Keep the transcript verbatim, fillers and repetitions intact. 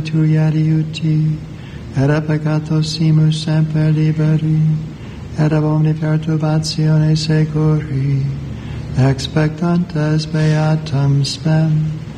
tuia adiuti, et a peccato simus semper liberi, et ab omni perturbatione securi, expectantes beatum spem.